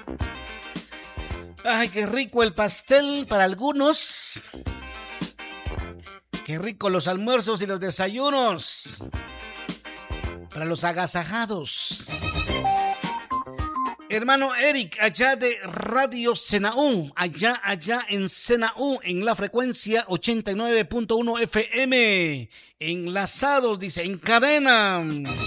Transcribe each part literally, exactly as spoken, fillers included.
Ay, qué rico el pastel para algunos. Qué rico los almuerzos y los desayunos para los agasajados. Hermano Eric, allá de Radio Senaú, allá, allá en Senaú, en la frecuencia ochenta y nueve punto uno F M, enlazados, dice, en cadena.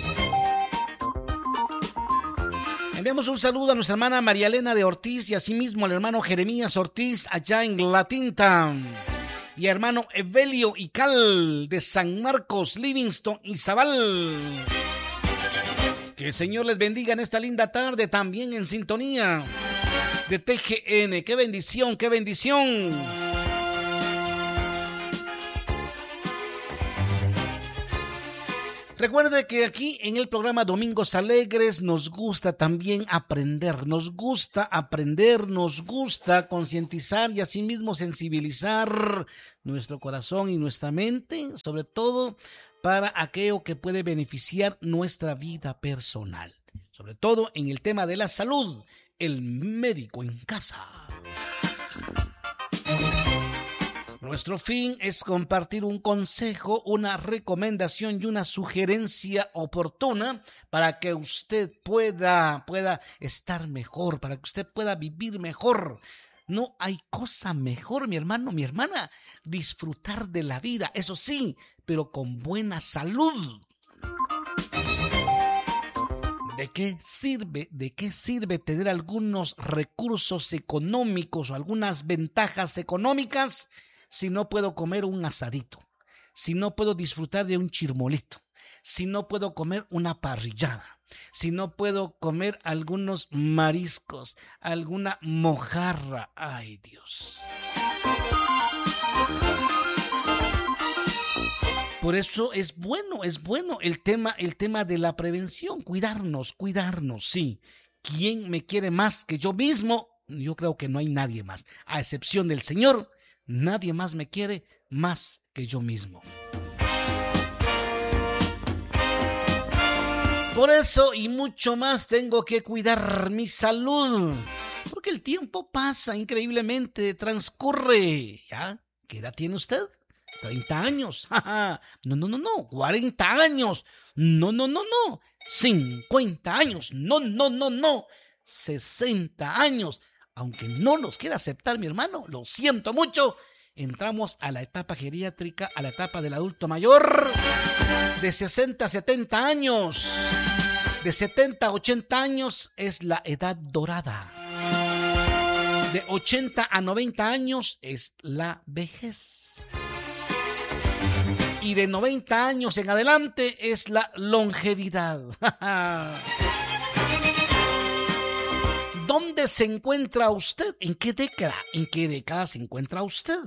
Enviamos un saludo a nuestra hermana María Elena de Ortiz y asimismo al hermano Jeremías Ortiz, allá en La Tinta. Y hermano Evelio Ical de San Marcos, Livingston y Zabal. Que el Señor les bendiga en esta linda tarde, también en sintonía de T G N. ¡Qué bendición, qué bendición! Recuerde que aquí en el programa Domingos Alegres nos gusta también aprender, nos gusta aprender, nos gusta concientizar y asimismo sensibilizar nuestro corazón y nuestra mente, sobre todo para aquello que puede beneficiar nuestra vida personal, sobre todo en el tema de la salud, el médico en casa. Nuestro fin es compartir un consejo, una recomendación y una sugerencia oportuna para que usted pueda, pueda estar mejor, para que usted pueda vivir mejor. No hay cosa mejor, mi hermano, mi hermana, disfrutar de la vida, eso sí, pero con buena salud. ¿De qué sirve, de qué sirve tener algunos recursos económicos o algunas ventajas económicas si no puedo comer un asadito, si no puedo disfrutar de un chirmolito, si no puedo comer una parrillada, si no puedo comer algunos mariscos, alguna mojarra? ¡Ay, Dios! Por eso es bueno, es bueno el tema, el tema de la prevención, cuidarnos, cuidarnos, sí. ¿Quién me quiere más que yo mismo? Yo creo que no hay nadie más, a excepción del Señor. Nadie más me quiere más que yo mismo. Por eso y mucho más tengo que cuidar mi salud, porque el tiempo pasa increíblemente, transcurre. ¿Ya? ¿Qué edad tiene usted? treinta años. No, no, no, no. cuarenta años. No, no, no, no. cincuenta años. No, no, no, no. sesenta años. Aunque no los quiera aceptar mi hermano, lo siento mucho, entramos a la etapa geriátrica, a la etapa del adulto mayor, de sesenta a setenta años. De setenta a ochenta años es la edad dorada. De ochenta a noventa años es la vejez. Y de noventa años en adelante es la longevidad. ¿Dónde se encuentra usted? ¿En qué década? ¿En qué década se encuentra usted?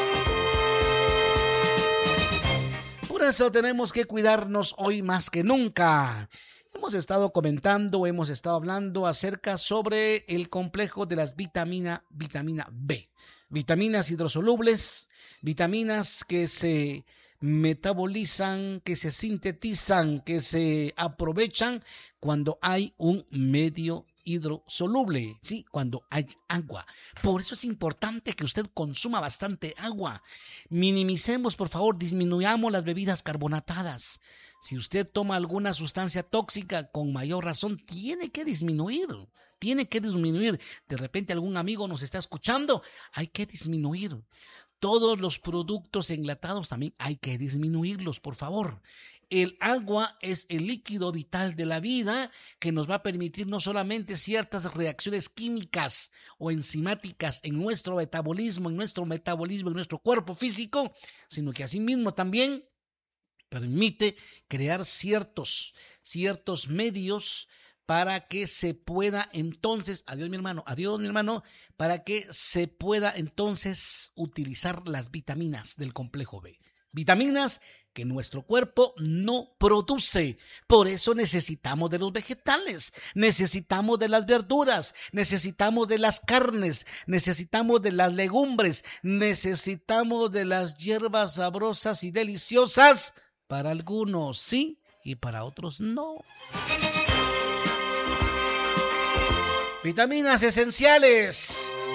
Por eso tenemos que cuidarnos hoy más que nunca. Hemos estado comentando, hemos estado hablando acerca sobre el complejo de las vitaminas, vitamina B. Vitaminas hidrosolubles, vitaminas que se metabolizan, que se sintetizan, que se aprovechan cuando hay un medio hidrosoluble, sí, cuando hay agua. Por eso es importante que usted consuma bastante agua. Minimicemos, por favor, disminuyamos las bebidas carbonatadas. Si usted toma alguna sustancia tóxica, con mayor razón, tiene que disminuir. Tiene que disminuir. De repente algún amigo nos está escuchando, hay que disminuir. Todos los productos enlatados también hay que disminuirlos, por favor. El agua es el líquido vital de la vida que nos va a permitir no solamente ciertas reacciones químicas o enzimáticas en nuestro metabolismo, en nuestro metabolismo, en nuestro cuerpo físico, sino que asimismo también permite crear ciertos, ciertos medios para que se pueda entonces, adiós mi hermano, adiós mi hermano, para que se pueda entonces utilizar las vitaminas del complejo B. Vitaminas que nuestro cuerpo no produce. Por eso necesitamos de los vegetales, necesitamos de las verduras, necesitamos de las carnes, necesitamos de las legumbres, necesitamos de las hierbas sabrosas y deliciosas. Para algunos sí y para otros no. Vitaminas esenciales.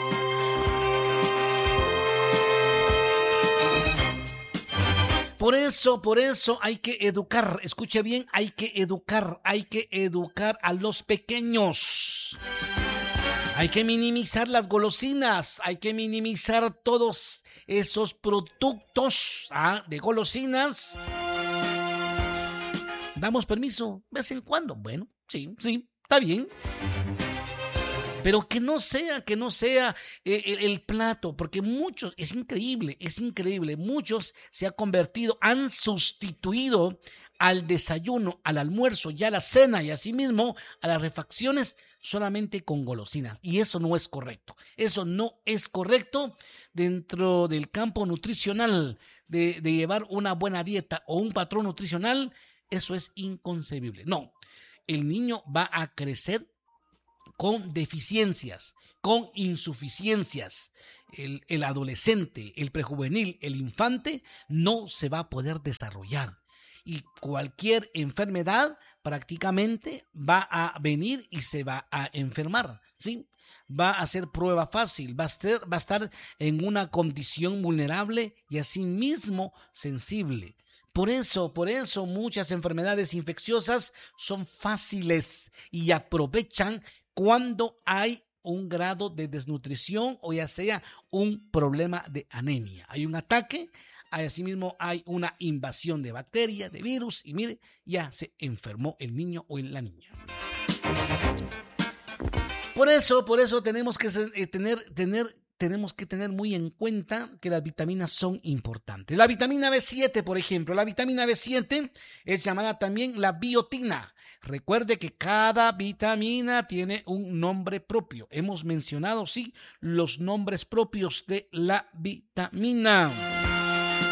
Por eso, por eso hay que educar, escuche bien, hay que educar, hay que educar a los pequeños. Hay que minimizar las golosinas, hay que minimizar todos esos productos ¿ah? de golosinas. ¿Damos permiso de vez en cuando? Bueno, sí, sí, está bien. Pero que no sea, que no sea eh, el, el plato, porque muchos, es increíble, es increíble, muchos se han convertido, han sustituido al desayuno, al almuerzo y a la cena y asimismo a las refacciones solamente con golosinas. Y eso no es correcto, eso no es correcto dentro del campo nutricional de, de llevar una buena dieta o un patrón nutricional, eso es inconcebible. No, el niño va a crecer con deficiencias, con insuficiencias. El, el adolescente, el prejuvenil, el infante no se va a poder desarrollar. Y cualquier enfermedad prácticamente va a venir y se va a enfermar, ¿sí? Va a ser prueba fácil, va a, ser, va a estar en una condición vulnerable y asimismo sensible. Por eso, por eso muchas enfermedades infecciosas son fáciles y aprovechan cuando hay un grado de desnutrición o ya sea un problema de anemia. Hay un ataque, asimismo hay una invasión de bacterias, de virus y mire, ya se enfermó el niño o la niña. Por eso, por eso tenemos que tener, tener tenemos que tener muy en cuenta que las vitaminas son importantes. La vitamina B siete, por ejemplo, la vitamina B siete es llamada también la biotina. Recuerde que cada vitamina tiene un nombre propio. Hemos mencionado, sí, los nombres propios de la vitamina.